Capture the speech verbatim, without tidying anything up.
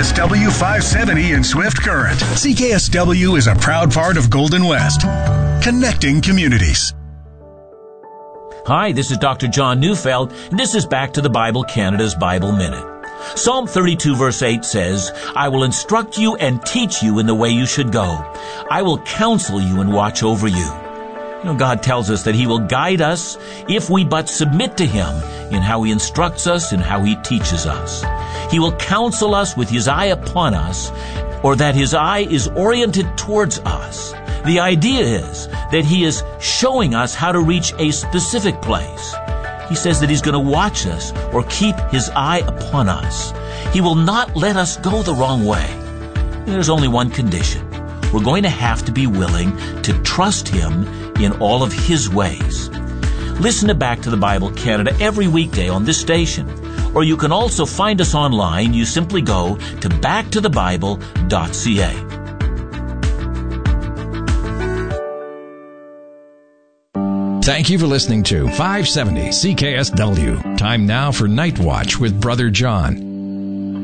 S W five seventy in Swift Current. C K S W is a proud part of Golden West, connecting communities. Hi, this is Doctor John Neufeld, and this is Back to the Bible Canada's Bible Minute. Psalm thirty-two verse eight says, I will instruct you and teach you in the way you should go. I will counsel you and watch over you. You know, God tells us that He will guide us if we but submit to Him in how He instructs us and how He teaches us. He will counsel us with His eye upon us, or that His eye is oriented towards us. The idea is that He is showing us how to reach a specific place. He says that He's going to watch us or keep His eye upon us. He will not let us go the wrong way. There's only one condition. We're going to have to be willing to trust Him in all of His ways. Listen to Back to the Bible Canada every weekday on this station. Or you can also find us online. You simply go to back to the bible dot c a. Thank you for listening to five seventy C K S W. Time now for Night Watch with Brother John.